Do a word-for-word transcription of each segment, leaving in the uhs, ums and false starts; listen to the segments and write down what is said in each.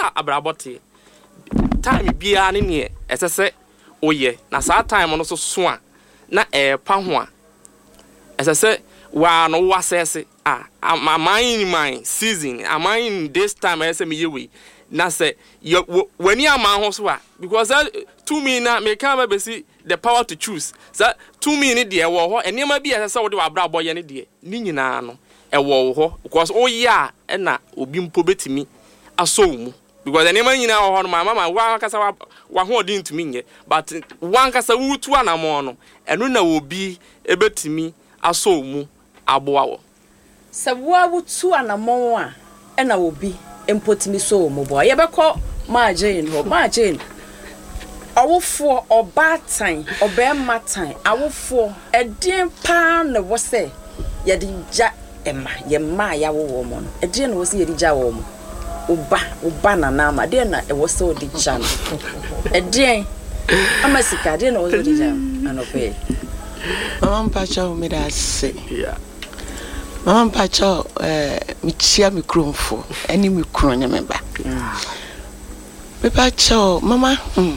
sɛ abrabote time bia ne ne esese oye na saa time no so so a na e pa ho a esese wa no wa sese ah aman man season aman this time ese me yewe na say wani aman ho so a because to me na me can be see the power to choose so to me ni de wo ho enema bi esese wo de abrabo ye ne de ni nyina no e wo ho because oye a na obi mpo betimi aso mu because enema nyina wo ho no mama wa kasa wa ho odin tumi nye but wan kasa wutu anamo no eno na obi ebetimi aso mu aboa wo se wo wutu anamo a e na obi empotimi so mu bo ye beko ma Jane ho ma Jane awofo obatan obematan awofo edin pa na wo se ye di ja ema ye ma ya wo mo no edin na wo se ye di ja wo mo oba oba na na ma de na e wo se odi ja no edin amasika de na wo odi ja anope mama mpacha o me da se yeah mama mpacha eh mi chia mikrofo eni mikro nya meba me pacha mama hmm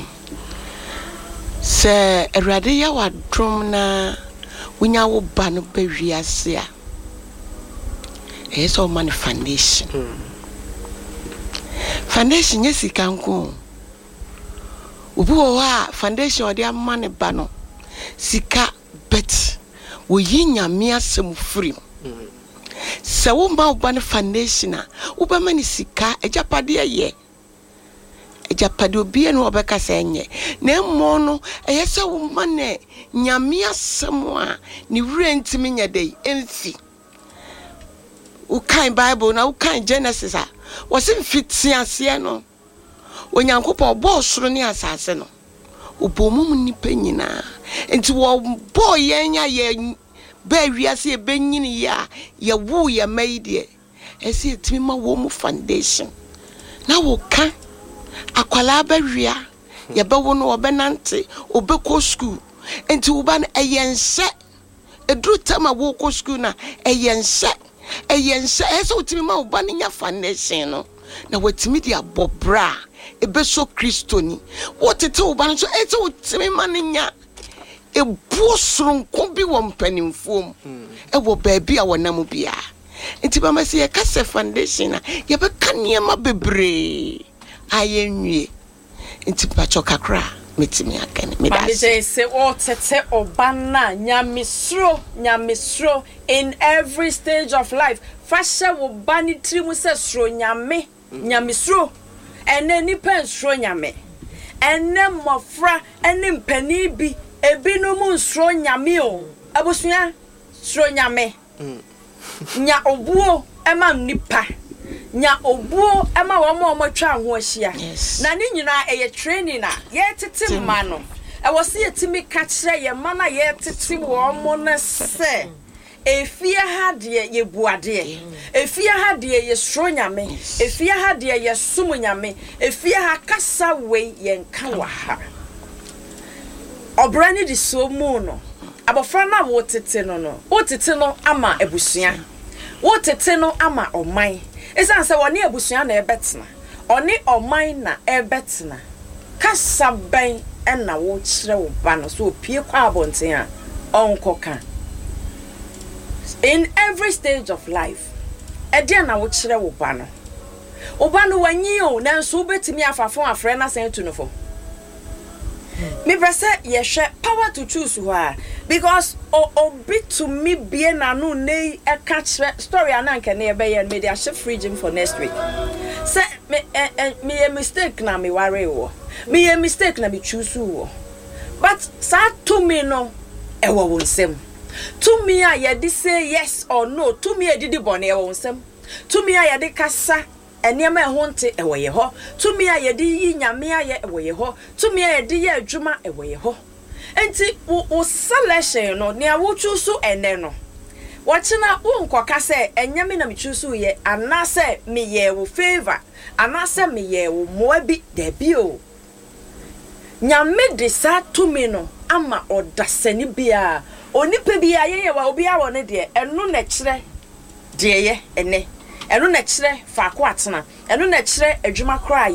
se erade ya wadrom na wunya wo ba no ba wiase a e so man foundation foundation yesi kanko obi wo ha foundation odi amma ne ba no sika bet wo yinyame asem free se wo ma wo ba ne foundation a wo ba mani sika ejapade ye ejapade obi eno obeka se enye na emmo no eyese wo ma ne nyame asem a ni wurentimi nya dei enfi wo kan bible na wo kan Genesis a wo se mfiti ase no onyankopon bo soro ne asase no obomum nipa nyina enti wo bo yenya ye ba wiase e benyini ya ye wo ye maide ese etimi ma wo mu foundation na wo ka akwala ba wia ye ba wo no obenante obekọ school enti wo ba na eyense edru tama wo ko school na eyense eyense ese otimi ma wo ba nya foundation no na watimi dia bobra ebeso kristoni wotete wo ba no so ese otimi ma nya ebu soronko bi wo mpanimfom e wo baabi a wonam bia enti ba ma se ye kase foundation na ye be kaniema bebre ayenwie enti pacho kakra metimi akane me das ba se o tete obana nyamisro nyamisro in every stage of life fasha wo bani trimu se sro nyame nyamisro ene ni pensro nyame ene mofra ene mpani bi ebinu mu nsro nyame o abusua sro nyame nya obuo ema nipa nya obuo ema wo mo mo twa ho ahia na ni nyina eye training na ye tete ma no e wo se yetimi ka kire ye ma na ye tete wo mo na se efia ha de ye buade efia ha de ye sro nyame efia ha de ye sum nyame efia ha kasa we ye nka wa ha obrani di so mu no abofra na wo tete no no wo tete no ama ebusua wo tete no ama oman esan se woni ebusua na ebetena oni oman na ebetena kasa ben na wo kire wo ba no so opie kwa abonten a onkoka in every stage of life ede na wo kire wo ba no wo ba no wanyi o na so betimi afafon afre na sen tu no fo me prese ye hwe power to choose who are because o obi to me be na no nei e ka kire story ananka na ye be ye me dey shift region for next week say me me a mistake na me worry wo me a mistake na me choose wo but sa to me no e wo wonsem to me a ye dey say yes or no to me e didi bone e wo wonsem to me a ye dey kasa enema ehwo nte ewo ye ho tumi a ye di yi nyame a ye ewo ye ho tumi a ye di ye adwuma ewo ye ho enti wo selection no ne a wo chusu ene no wo china wo nkoka se enyame na me chusu ye anase me ye wo favor anase me ye wo moabi da bi o nyame de sa tumi no ama odasani bia onipa bia ye ye wa obi a wo ne de eno na kire de ye ene enu na kire fa ko atena enu na kire adwuma kra